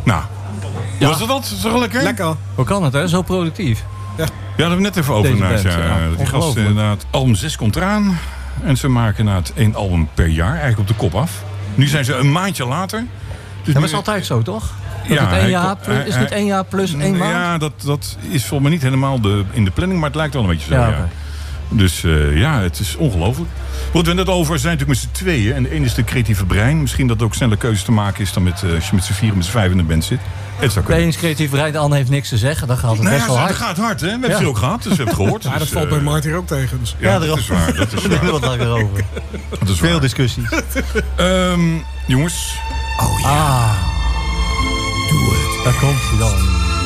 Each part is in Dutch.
Nou, was het dat? Zo lekker? Lekker. Hoe kan het, hè? Zo productief. Ja, daar hebben we net even over. Die gasten inderdaad. Album 6 komt eraan. En ze maken het 1 album per jaar. Eigenlijk op de kop af. Nu zijn ze een maandje later. Dus dat is altijd zo, toch? Dat het 1 jaar is niet 1 jaar plus 1 maand? Ja, dat is volgens mij niet helemaal in de planning. Maar het lijkt wel een beetje zo, ja. Okay. Dus het is ongelooflijk. Wat we net over zijn natuurlijk met z'n tweeën. En de ene is de creatieve brein. Misschien dat het ook sneller keuzes te maken is dan als je met z'n 4 en met z'n 5 in de band zit. De ene is creatief brein, de ander heeft niks te zeggen. Dan gaat het best wel hard. Dat gaat hard, hè? We hebben ze ook gehad, dus we hebben het gehoord. Ja, dat valt bij Mart hier ook tegen. Dus. Ja, dat is waar. Dat is waar. Wat langer over. Dat is veel discussies. Jongens. Oh ja. Doe het. Daar komt hij dan.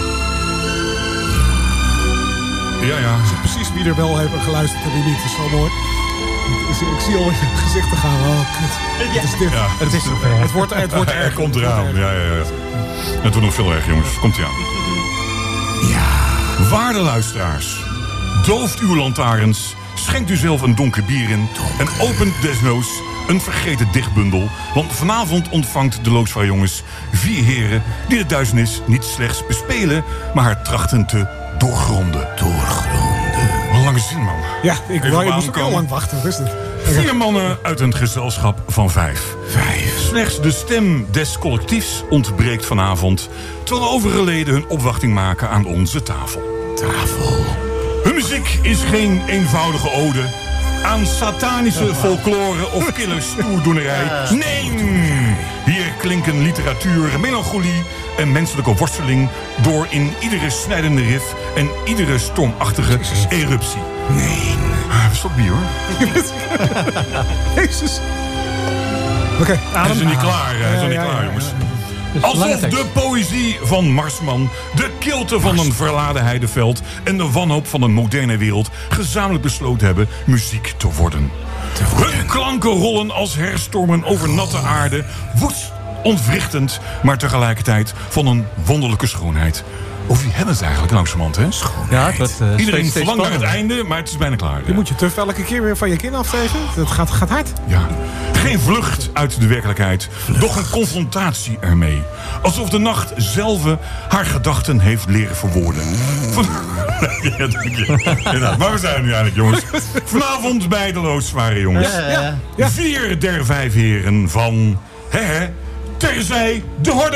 Ja. Ik zie precies wie er wel heeft geluisterd en wie niet. Dat is wel mooi. Ik zie al in je gezichten gaan. Oh, kut. Wat is dit? Ja, het is zover. Het wordt erger. Het komt eraan. Ja. Het wordt nog veel erger, jongens. Komt ie aan. Ja. Waarde luisteraars. Dooft uw lantaarns. Schenkt u zelf een donker bier in. En opent desnoods een vergeten dichtbundel. Want vanavond ontvangt de Loodsvaar jongens 4 heren die de duisternis niet slechts bespelen, maar haar trachten te doorgronden. Wat een lange zin, man. Ja, ik moest ook heel lang wachten. Wat is dit? 4 mannen uit een gezelschap van 5. Slechts de stem des collectiefs ontbreekt vanavond, terwijl de overige leden hun opwachting maken aan onze tafel. Hun muziek is geen eenvoudige ode aan satanische folklore of kille stoerdoenerij. Nee! Hier klinken literatuur, melancholie en menselijke worsteling door in iedere snijdende riff en iedere stormachtige eruptie. Nee. Stop bier, hoor. Jezus. Oké, Hij is er niet klaar, jongens. Alsof de poëzie van Marsman, de kilte van een verladen heideveld en de wanhoop van een moderne wereld gezamenlijk besloten hebben muziek te worden. Hun klanken rollen als herstormen over natte aarde, woest, ontwrichtend, maar tegelijkertijd van een wonderlijke schoonheid. Over wie hebben we het eigenlijk langzamerhand, hè? Ja, het wordt, iedereen verlangt naar het einde, maar het is bijna klaar. Je moet je tuf elke keer weer van je kin afvegen. Dat gaat hard. Ja. Geen vlucht uit de werkelijkheid, doch een confrontatie ermee. Alsof de nacht zelf haar gedachten heeft leren verwoorden. Ja, dank je. Ja, maar we zijn nu eigenlijk, jongens. Vanavond bij de Loodsware jongens. Ja. 4 der 5 heren van Terzij de Horde.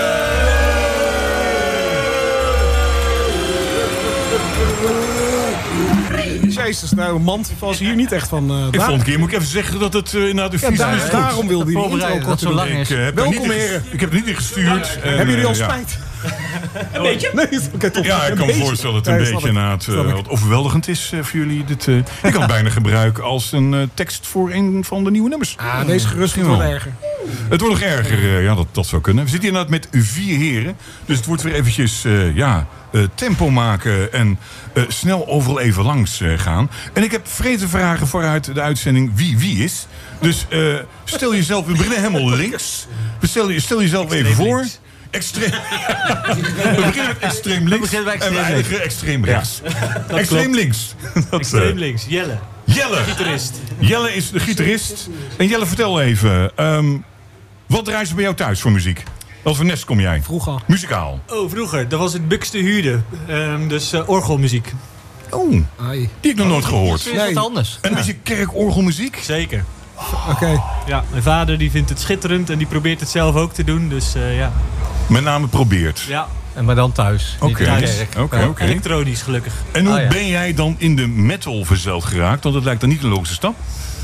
Jezus, nou, Mand was hier niet echt van. Volgende keer moet ik even zeggen dat het inderdaad de vies is. Daarom wilde hij intro dat zo lang is. Welkom, heren. Ik heb het niet ingestuurd. Hebben jullie al spijt? Een beetje? Nee, okay, top. Ja, ik kan me voorstellen dat het een beetje wat overweldigend is voor jullie. Je kan het bijna gebruiken als een tekst voor een van de nieuwe nummers. Deze gerust wordt erger. Het wordt nog erger, dat zou kunnen. We zitten inderdaad met 4 heren. Dus het wordt weer eventjes tempo maken en snel overal even langs gaan. En ik heb vrede vragen vooruit de uitzending wie is. Dus stel jezelf, we beginnen helemaal links. Stel jezelf even voor. Extreem. We beginnen met extreem links en we eindigen extreem rechts. Extreem links. Extreem links, Jelle. Gitarist. Jelle is de gitarist. En Jelle, vertel even. Wat draait ze bij jou thuis voor muziek? Wat voor nest kom jij? Vroeger. Muzikaal. Oh, vroeger. Dat was het Bukste Huurde. Dus orgelmuziek. Oh, die heb ik nog nooit gehoord. Dat is wat anders. En een beetje kerkorgelmuziek? Zeker. Oké. Ja, mijn vader die vindt het schitterend en die probeert het zelf ook te doen. Dus ja. Met name probeert. Ja. Maar dan thuis. Oké. Elektronisch, gelukkig. En hoe ben jij dan in de metal verzeild geraakt? Want dat lijkt dan niet een logische stap.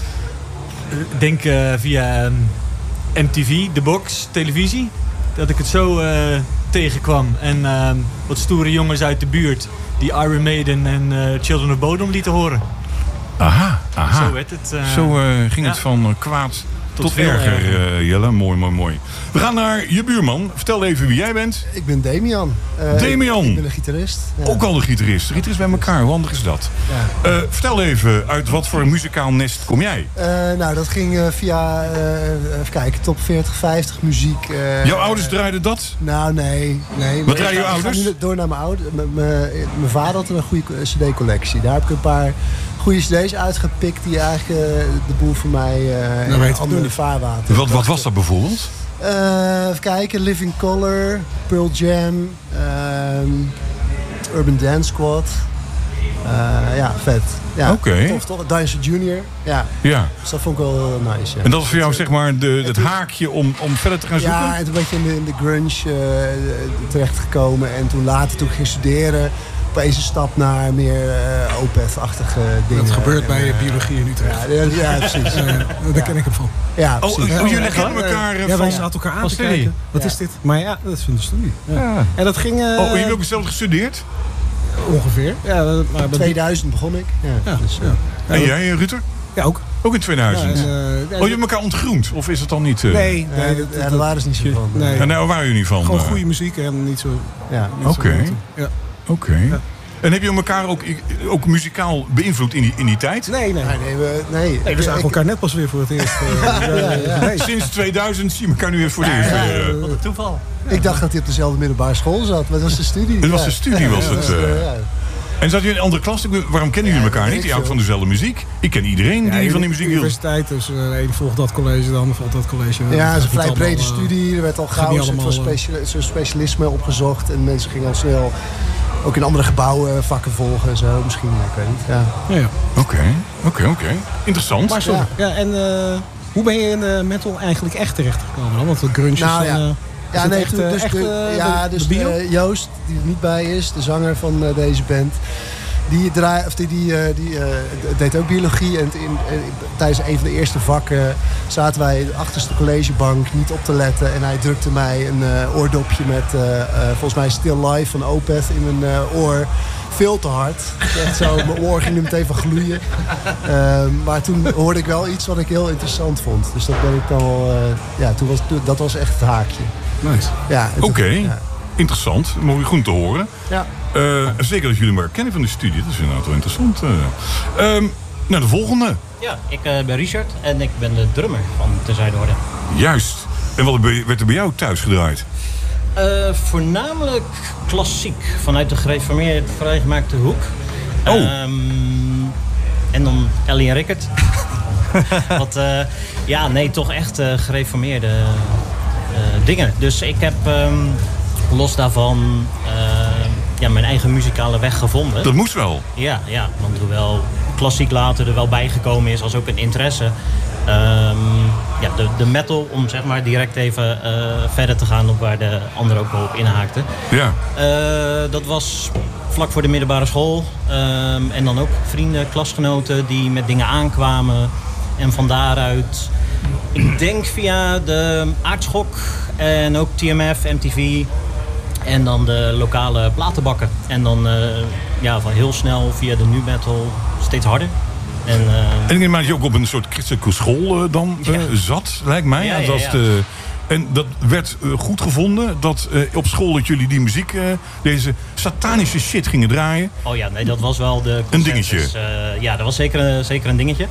Ik denk via MTV, de box, televisie. Dat ik het zo tegenkwam. En wat stoere jongens uit de buurt die Iron Maiden en Children of Bodom lieten horen. Aha. Zo werd het. Zo ging het van kwaad tot erger, Jelle. Mooi. We gaan naar je buurman. Vertel even wie jij bent. Ik ben Damian. Damian. Ik ben een gitarist. Ja. Ook al een gitarist. Gitarist bij elkaar. Hoe handig is dat? Ja. Vertel even, uit wat voor een muzikaal nest kom jij? Nou, dat ging via, even kijken, top 40, 50 muziek. Jouw ouders draaiden dat? Nou, nee. Wat draaien jouw ouders? Ik ga nu door naar mijn ouders. Mijn vader had een goede cd-collectie. Daar heb ik een paar goede cd's uitgepikt die eigenlijk de boel voor mij in andere vaarwater. Wat was dat bijvoorbeeld? Even kijken, Living Colour, Pearl Jam, Urban Dance Squad. Ja, vet. Ja, Oké. Tof, toch? Dinosaur Jr. Ja. Dus dat vond ik wel heel nice. Ja. En dat was voor jou zeg maar het haakje om verder te gaan zoeken? Ja, en toen ben ik in de grunge terechtgekomen. En toen later, toen ik ging studeren, opeens een stap naar meer Opeth-achtige dingen. Dat gebeurt bij biologie in Utrecht. Ja, precies. Daar ken ik hem van. Ja, precies. Jullie kennen elkaar Ja, wij zaten elkaar aan te kijken. Wat is dit? Maar ja, dat is van de studie. Ja. En dat ging... je hebt ook hetzelfde gestudeerd? Ongeveer. Ja, maar 2000 begon ik. Ja. Dus, En jij, Ruter? Ja, ook. Ook in 2000? Ja, je hebt elkaar ontgroend? Of is het dan niet... Nee, daar waren ze niet zo van. Nee. En daar waren jullie niet van? Gewoon goede muziek en niet zo... Ja. Oké. En heb je elkaar ook muzikaal beïnvloed in die tijd? Nee. We zagen elkaar net pas weer voor het eerst. Nee. Sinds 2000 zie je elkaar nu weer voor het eerst. Wat een toeval. Ik dacht dat hij op dezelfde middelbare school zat, maar dat was de studie. Het was de studie, was het. En zat je in een andere klas? Waarom kennen jullie elkaar niet? Die houdt van dezelfde muziek. Ik ken iedereen die van die muziek hield. Universiteit, dus een volgt dat college, de ander volgt dat college. Ja, het is een vrij brede studie. Er werd al gauw zo'n specialisme opgezocht. En mensen gingen al snel ook in andere gebouwen vakken volgen en zo. Misschien, ik weet niet. Ja. Oké. Interessant. Maar sorry. Ja, en hoe ben je in de metal eigenlijk echt terechtgekomen dan? Want de grunge is dan... Ja, nee, dus Joost, die er niet bij is, de zanger van deze band, die deed ook biologie. En tijdens een van de eerste vakken zaten wij in de achterste collegebank niet op te letten. En hij drukte mij een oordopje met volgens mij Still Life van Opeth in mijn oor. Veel te hard. Echt zo, mijn oor ging nu meteen van gloeien. Maar toen hoorde ik wel iets wat ik heel interessant vond. Dus dat ben ik dan wel... dat was echt het haakje. Nice. Ja, Oké. Interessant. Mooi goed te horen. Ja. Zeker dat jullie elkaar kennen van de studie. Dat is inderdaad wel interessant. Naar de volgende. Ja, ik ben Richard en ik ben de drummer van Ten Zuidenorde. Juist. En wat werd er bij jou thuis gedraaid? Voornamelijk klassiek. Vanuit de gereformeerde vrijgemaakte hoek. En dan Ellie en Rickert. Toch echt gereformeerde dingen. Dus ik heb los daarvan mijn eigen muzikale weg gevonden. Dat moest wel. Ja, want hoewel klassiek later er wel bijgekomen is als ook een interesse. De metal, om zeg maar direct even verder te gaan op waar de ander ook wel op inhaakte. Ja. Dat was vlak voor de middelbare school. En dan ook vrienden, klasgenoten die met dingen aankwamen. En van daaruit, ik denk via de Aardschok en ook TMF, MTV... En dan de lokale platenbakken. En dan van heel snel via de nu metal steeds harder. En ik neem aan dat je ook op een soort christelijke school zat, lijkt mij. Ja. En dat werd goed gevonden, dat op school dat jullie die muziek, deze satanische shit gingen draaien. Oh ja, nee, dat was wel de een dingetje. Dat was zeker een dingetje.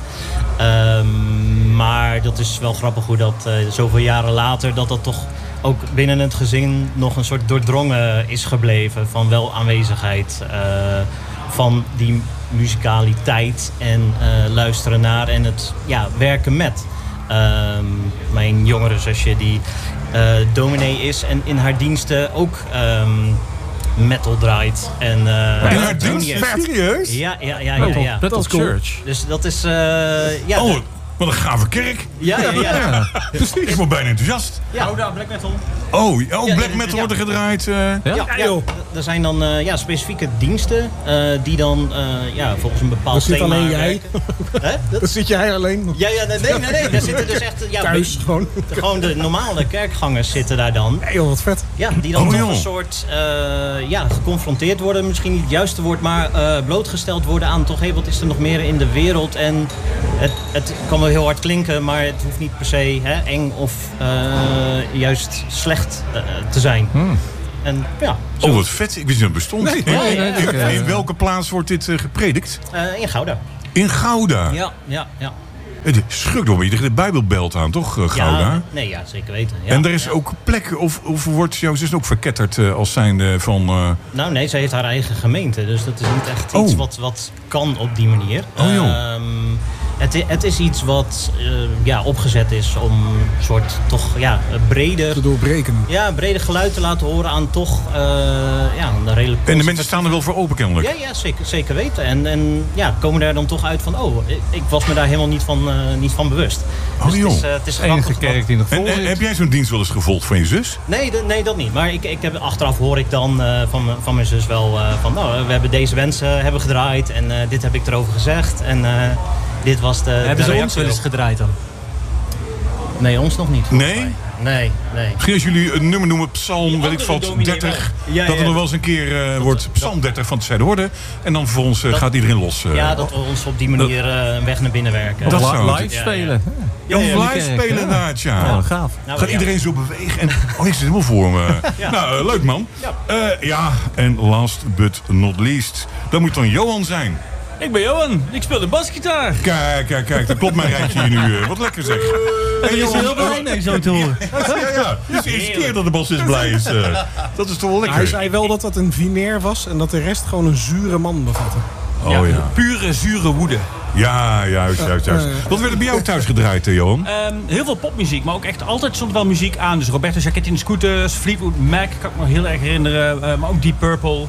Maar dat is wel grappig hoe dat zoveel jaren later, dat toch ook binnen het gezin nog een soort doordrongen is gebleven van wel aanwezigheid van die muzikaliteit en luisteren naar en het werken met. Mijn jongere zusje die dominee is en in haar diensten ook metal draait. En, in haar dienst? Serieus? Ja. Metal Church. Dus dat is... wat een gave kerk. Ja. Ik word bijna enthousiast. Ja, black metal. Black metal wordt er gedraaid. Er zijn dan specifieke diensten die dan volgens een bepaald thema... Dat zit alleen jij? Dat zit jij alleen? Nee. Daar zitten dus echt... Thuis gewoon? Gewoon de normale kerkgangers zitten daar dan. Nee joh, wat vet. Ja, die dan toch een soort... geconfronteerd worden, misschien niet het juiste woord... maar blootgesteld worden aan toch... wat is er nog meer in de wereld? En het kan wel heel hard klinken... maar het hoeft niet per se eng of juist slecht te zijn. En, wat vet. Ik wist niet dat het bestond. Nee. In welke plaats wordt dit gepredikt? In Gouda. In Gouda? Ja. Het schrukt wel een beetje tegen de Bijbelbelt aan, toch, Gouda? Ja, zeker weten. Ja, en er is ook plek, of wordt jouw zus ook verketterd als zijnde van... Nou nee, zij heeft haar eigen gemeente. Dus dat is niet echt iets wat kan op die manier. Oh joh. Het is iets wat opgezet is om een soort brede... Te doorbreken. Ja, brede geluid te laten horen aan toch een redelijk... En de mensen staan er wel voor open kennelijk? Ja, zeker weten. En komen daar dan toch uit van... ik was me daar helemaal niet van bewust. Oh dus joh. Het is enige kerk die nog vol En heb jij zo'n dienst wel eens gevolgd van je zus? Nee, dat niet. Maar ik heb, achteraf hoor ik dan van mijn zus wel we hebben deze wensen hebben gedraaid. En dit heb ik erover gezegd. En dit was de Hebben ze reactie ons wel eens erop. gedraaid dan? Nee, ons nog niet. Nee? Nee. Misschien als jullie een nummer noemen, Psalm, Die weet ik andere wat, dominee 30... wel. dat er nog wel eens een keer wordt Psalm 30 van Terzijde Horde. En dan voor ons gaat iedereen los. Dat we ons op die manier een weg naar binnen werken. Dat zou het. live spelen. Ja, live spelen inderdaad, ja. Ja, gaaf. Gaat iedereen zo bewegen en... Oh, ik zit helemaal voor me. Nou, leuk man. En last but not least, dat moet dan Johan zijn. Ik ben Johan, ik speel de basgitaar. Kijk, dat klopt mijn rijtje hier nu. Wat lekker zeg. En je is heel blij mee zo te horen. Ja. Het is de eerste keer dat de bassist blij is. Dat is toch wel lekker. Hij zei wel dat dat een vinair was en dat de rest gewoon een zure man bevatte. Oh ja. Pure, zure woede. Ja, juist. Wat werd er bij jou thuis gedraaid, Johan? Heel veel popmuziek, maar ook echt altijd stond er wel muziek aan. Dus Roberto Jacquet in de Scooters, Fleetwood Mac, kan ik me heel erg herinneren. Maar ook Deep Purple.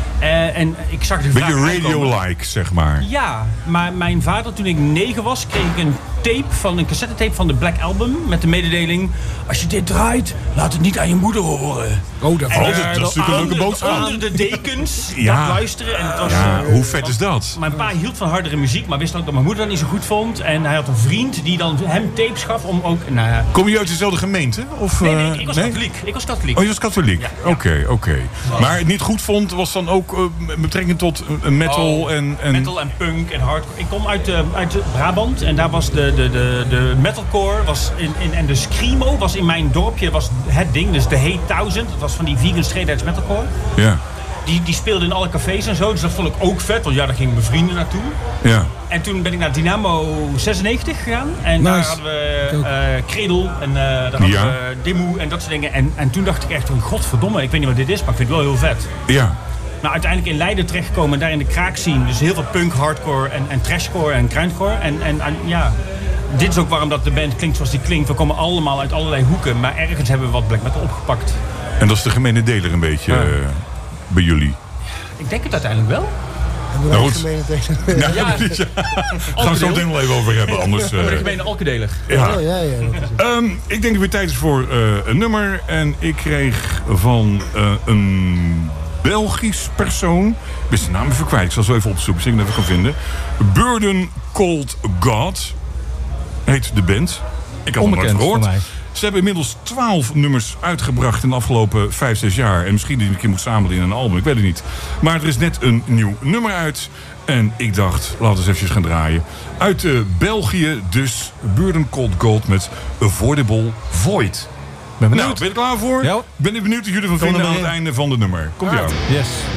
En ik zag de vraag Beetje aankomen. radio-like, zeg maar. Ja, maar mijn vader, toen ik 9 was, kreeg ik een cassettetape van de Black Album met de mededeling: als je dit draait, laat het niet aan je moeder horen. Oh, dat Dat is natuurlijk een leuke boodschap. Onder de dekens, Ja. dat luisteren. En het was, Hoe vet is dat? Mijn pa hield van hardere muziek, maar wist ook dat mijn moeder dat niet zo goed vond. En hij had een vriend die dan hem tapes gaf om ook... Kom je uit dezelfde gemeente? Of, Nee, ik was katholiek. Oh, je was katholiek? Ja. Oké. Maar het niet goed vond, was dan ook met betrekking tot metal en... Metal en punk en hardcore. Ik kom uit Brabant en daar was de metalcore en de screamo was in mijn dorpje was het ding. Dus de Hate 1000, dat was van die vegan straight edge metalcore. Ja. Die speelde in alle cafés en zo, dus dat vond ik ook vet. Want daar gingen mijn vrienden naartoe. Ja. En toen ben ik naar Dynamo 96 gegaan. En daar Nice. hadden we Cradle en daar hadden we Demo en dat soort dingen. En toen dacht ik echt van, godverdomme, ik weet niet wat dit is, maar ik vind het wel heel vet. Ja. Nou, uiteindelijk in Leiden terechtgekomen en daar in de kraak zien. Dus heel veel punk, hardcore en trashcore en grindcore. En dit is ook waarom dat de band klinkt zoals die klinkt. We komen allemaal uit allerlei hoeken, maar ergens hebben we wat black metal opgepakt. En dat is de gemene deler een beetje bij jullie. Ik denk het uiteindelijk wel. Hebben Nou, wij goed. gemene tegen? Ja, precies. Gaan we het zo meteen wel even over hebben, anders... De gemene alkedelig. ja. Oh, ja, dat is het. Ik denk dat weer tijd is voor een nummer. En ik kreeg van een Belgisch persoon... Ik ben zijn naam even kwijt, ik zal zo even opzoeken, misschien dat ik hem even kan vinden. Burden Cold God heet de band. Ik had het nooit Onbekend gehoord. voor mij. Ze hebben inmiddels 12 nummers uitgebracht in de afgelopen 5-6 jaar. En misschien die een keer moet samelen in een album, ik weet het niet. Maar er is net een nieuw nummer uit. En ik dacht, laten we eens eventjes gaan draaien. Uit België dus Burden Cold Gold met Avoidable Void. Ben Nou, ben je er klaar voor? Ja. Ben ik benieuwd wat jullie van vinden aan het einde van het nummer. Komt jou. Yes.